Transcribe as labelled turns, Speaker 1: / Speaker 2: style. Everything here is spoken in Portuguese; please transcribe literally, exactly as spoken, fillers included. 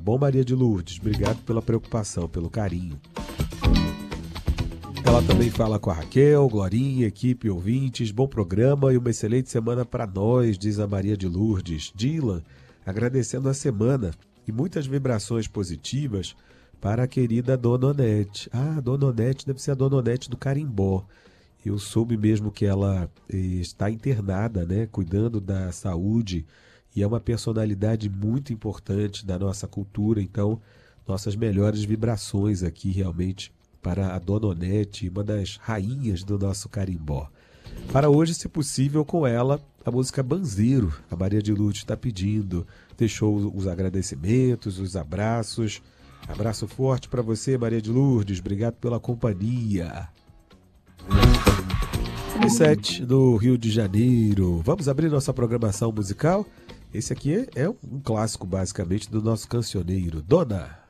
Speaker 1: bom, Maria de Lourdes? Obrigado pela preocupação, pelo carinho. Ela também fala com a Raquel, Glorinha, equipe, ouvintes. Bom programa e uma excelente semana para nós, diz a Maria de Lourdes. Dylan, agradecendo a semana e muitas vibrações positivas para a querida Dona Onete. Ah, a Dona Onete deve ser a Dona Onete do Carimbó. Eu soube mesmo que ela eh, está internada, né, cuidando da saúde, e é uma personalidade muito importante da nossa cultura. Então, nossas melhores vibrações aqui realmente para a Dona Onete, uma das rainhas do nosso carimbó. Para hoje, se possível, com ela, a música Banzeiro. A Maria de Lourdes está pedindo, deixou os agradecimentos, os abraços. Abraço forte para você, Maria de Lourdes. Obrigado pela companhia. sete no Rio de Janeiro. Vamos abrir nossa programação musical? Esse aqui é um clássico, basicamente, do nosso cancioneiro, Dona.